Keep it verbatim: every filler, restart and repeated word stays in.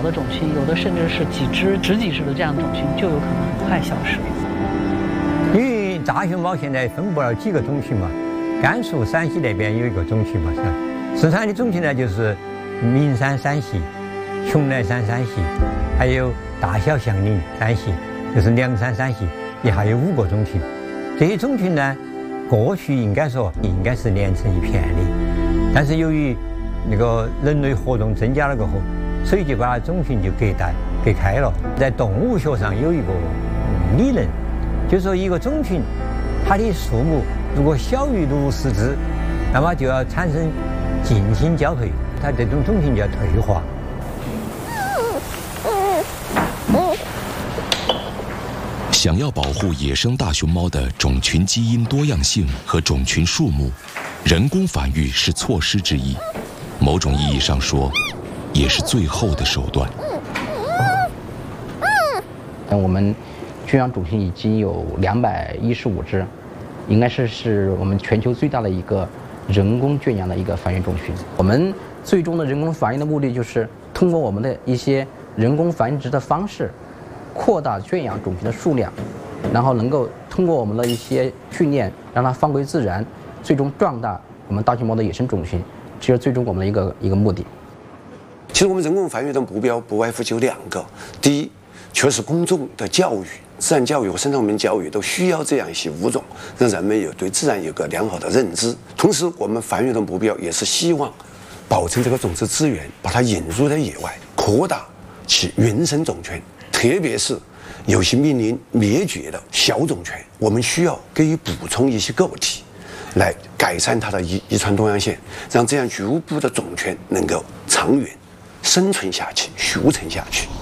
的种群，有的甚至是几只、十几只的这样的种群，就有可能很快消失。 因为大熊猫现在分布了几个种群嘛，甘肃、陕西那边有一个种群嘛，是吧？四川的种群呢，就是名山山系、邛崃山山系，还有大小祥林山系，就是凉山山系，也还有五个种群。这些种群呢，过去应该说应该是连成一片的，但是由于那个人类活动增加了过后，所以就把种群就隔代隔开了。在动物学上有一个理论，就是说一个种群它的数目如果小于六十只，那么就要产生近亲交配，它这种种群就要退化。 想要保护野生大熊猫的种群基因多样性和种群数目，人工繁育是措施之一，某种意义上说，也是最后的手段。 我们圈养种群已经有两百一十五只，应该是是我们全球最大的一个人工圈养的一个繁育种群。我们最终的人工繁育的目的就是通过我们的一些人工繁殖的方式，扩大圈养种群的数量，然后能够通过我们的一些训练，让它放归自然，最终壮大我们大熊猫的野生种群，这是最终我们的一个一个目的。 其实我们人工繁育的目标不外乎就两个：第一，确实公众的教育、自然教育和生态文明教育都需要这样一些物种，让人们有对自然有个良好的认知。同时，我们繁育的目标也是希望保存这个种子资源，把它引入到野外，扩大其原生种群。特别是有些面临灭绝的小种群，我们需要给予补充一些个体，来改善它的遗遗传多样性，让这样局部的种群能够长远生存下去、续存下去。